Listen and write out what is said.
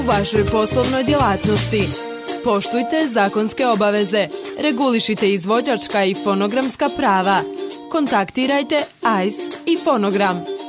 u vašoj poslovnoj djelatnosti. Poštujte zakonske obaveze, regulišite izvođačka i fonogramska prava. Kontaktirajte ICE i Fonogram.